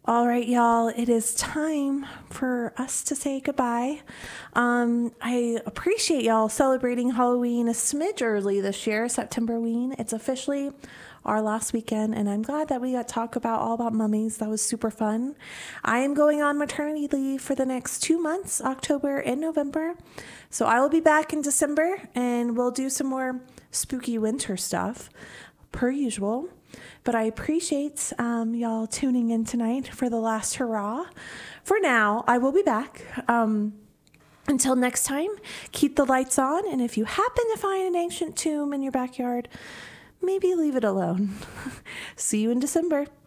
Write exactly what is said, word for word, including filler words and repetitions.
All right, y'all, it is time for us to say goodbye. Um, I appreciate y'all celebrating Halloween a smidge early this year, Septemberween. It's officially our last weekend, and I'm glad that we got to talk about all about mummies. That was super fun. I am going on maternity leave for the next two months, October and November. So I will be back in December, and we'll do some more spooky winter stuff, per usual. But I appreciate um, y'all tuning in tonight for the last hurrah. For now, I will be back. Um, until next time, keep the lights on. And if you happen to find an ancient tomb in your backyard, maybe leave it alone. See you in December.